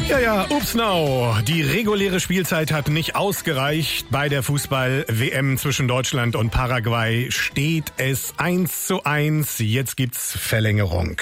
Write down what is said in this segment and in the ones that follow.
Ja, ups now. Die reguläre Spielzeit hat nicht ausgereicht. Bei der Fußball-WM zwischen Deutschland und Paraguay steht es 1:1. Jetzt gibt's Verlängerung.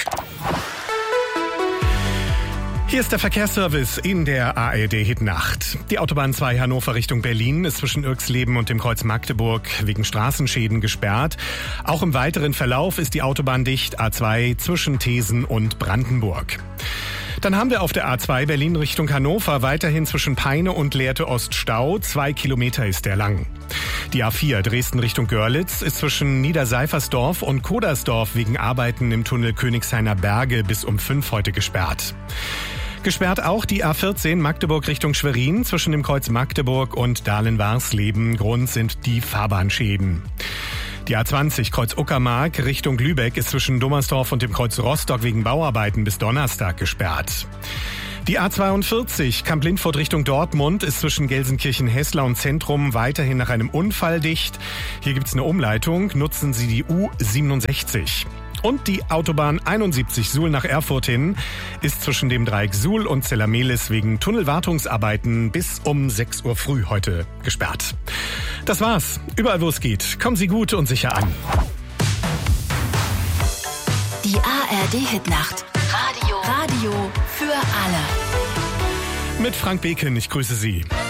Hier ist der Verkehrsservice in der ARD-Hitnacht. Die Autobahn 2 Hannover Richtung Berlin ist zwischen Irxleben und dem Kreuz Magdeburg wegen Straßenschäden gesperrt. Auch im weiteren Verlauf ist die Autobahn dicht, A2 zwischen Thesen und Brandenburg. Dann haben wir auf der A2 Berlin Richtung Hannover weiterhin zwischen Peine und Lehrte Ost Stau. 2 Kilometer ist der lang. Die A4 Dresden Richtung Görlitz ist zwischen Niederseifersdorf und Kodersdorf wegen Arbeiten im Tunnel Königshainer Berge bis um 5 heute gesperrt. Gesperrt auch die A14 Magdeburg Richtung Schwerin zwischen dem Kreuz Magdeburg und Dahlen-Warsleben. Grund sind die Fahrbahnschäden. Die A20 Kreuz Uckermark Richtung Lübeck ist zwischen Dummersdorf und dem Kreuz Rostock wegen Bauarbeiten bis Donnerstag gesperrt. Die A42 Kamp-Lindfort Richtung Dortmund ist zwischen Gelsenkirchen-Hessler und Zentrum weiterhin nach einem Unfall dicht. Hier gibt's eine Umleitung. Nutzen Sie die U67. Und die Autobahn 71 Suhl nach Erfurt hin ist zwischen dem Dreieck Suhl und Zellamelis wegen Tunnelwartungsarbeiten bis um 6 Uhr früh heute gesperrt. Das war's. Überall, wo es geht. Kommen Sie gut und sicher an. Die ARD-Hitnacht. Radio für alle. Mit Frank Beken, ich grüße Sie.